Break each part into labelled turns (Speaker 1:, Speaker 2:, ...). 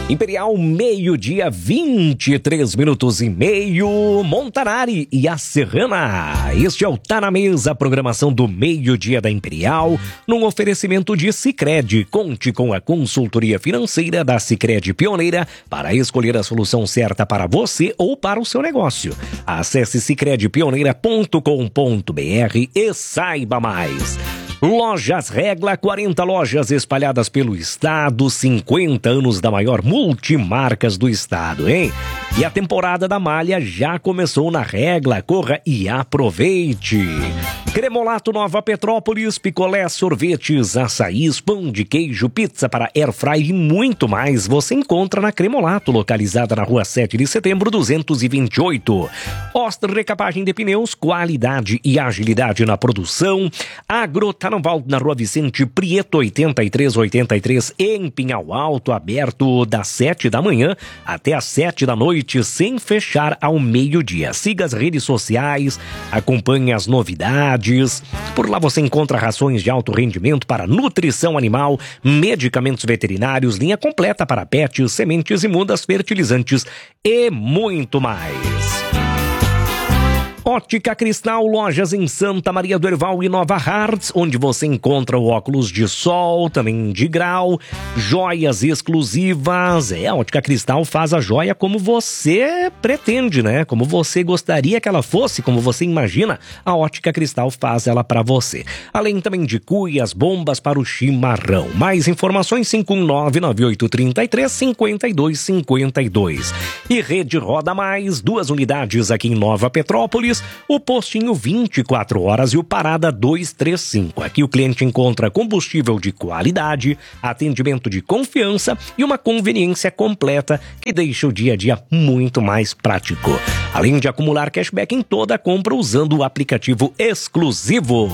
Speaker 1: Imperial, meio-dia, 23 minutos e meio, Montanari e a Serrana. Este é o Tá na Mesa, programação do meio-dia da Imperial, num oferecimento de Sicredi. Conte com a consultoria financeira da Sicredi Pioneira para escolher a solução certa para você ou para o seu negócio. Acesse sicredipioneira.com.br e saiba mais. Lojas Regla, 40 lojas espalhadas pelo estado, 50 anos da maior multimarcas do estado, hein? E a temporada da malha já começou na Regla, corra e aproveite! Cremolato Nova Petrópolis, picolé, sorvetes, açaís, pão de queijo, pizza para airfry e muito mais você encontra na Cremolato, localizada na rua 7 de setembro, 228. Oster Recapagem de Pneus, qualidade e agilidade na produção. Agrotarnval na rua Vicente Prieto, 8383, em Pinhal Alto, aberto das 7 da manhã até as 7 da noite, sem fechar ao meio-dia. Siga as redes sociais, acompanhe as novidades. Por lá você encontra rações de alto rendimento para nutrição animal, medicamentos veterinários, linha completa para pets, sementes e mudas, fertilizantes e muito mais. Ótica Cristal, lojas em Santa Maria do Herval e Nova Hartz, onde você encontra o óculos de sol, também de grau, joias exclusivas. A Ótica Cristal faz a joia como você pretende, né? Como você gostaria que ela fosse, como você imagina, a Ótica Cristal faz ela para você. Além também de cuias, bombas para o chimarrão. Mais informações, 519-9833-5252. E Rede Roda Mais, 2 unidades aqui em Nova Petrópolis, o postinho 24 horas e o Parada 235. Aqui o cliente encontra combustível de qualidade, atendimento de confiança e uma conveniência completa que deixa o dia a dia muito mais prático. Além de acumular cashback em toda a compra usando o aplicativo exclusivo.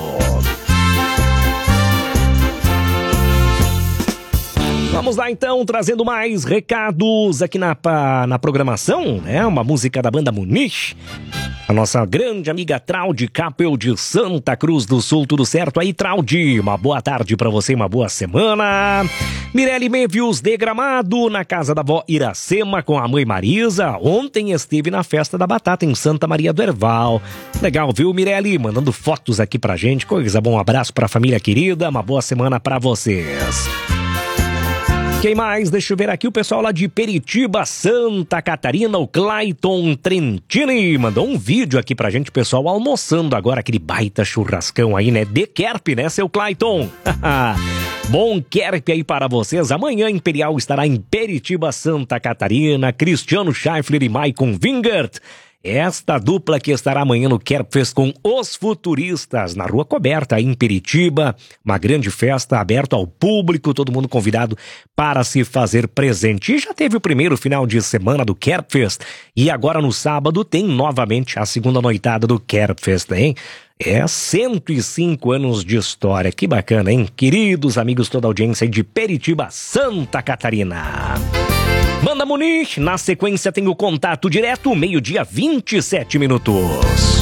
Speaker 1: Vamos lá então, trazendo mais recados aqui na programação, né? Uma música da banda Muniz. A nossa grande amiga Traude Capel de Santa Cruz do Sul, tudo certo aí, Traude? Uma boa tarde pra você, uma boa semana. Mirelle Mevius de Gramado, na casa da avó Iracema com a mãe Marisa. Ontem esteve na festa da batata em Santa Maria do Herval. Legal, viu, Mirelle? Mandando fotos aqui pra gente, coisa bom, um abraço pra família querida, uma boa semana pra vocês. Quem mais? Deixa eu ver aqui o pessoal lá de Peritiba, Santa Catarina, o Clayton Trentini, mandou um vídeo aqui pra gente, pessoal, almoçando agora, aquele baita churrascão aí, né? De Kerp, né, seu Clayton? Bom Kerp aí para vocês. Amanhã Imperial estará em Peritiba, Santa Catarina, Cristiano Scheifler e Maicon Wingert. Esta dupla que estará amanhã no Kerpfest com os Futuristas, na Rua Coberta, em Peritiba. Uma grande festa aberta ao público, todo mundo convidado para se fazer presente. E já teve o primeiro final de semana do Kerpfest. E agora no sábado tem novamente a segunda noitada do Kerpfest, hein? 105 anos de história. Que bacana, hein? Queridos amigos, toda a audiência de Peritiba, Santa Catarina. Banda Muniz, na sequência tem o contato direto, meio-dia, 27 minutos.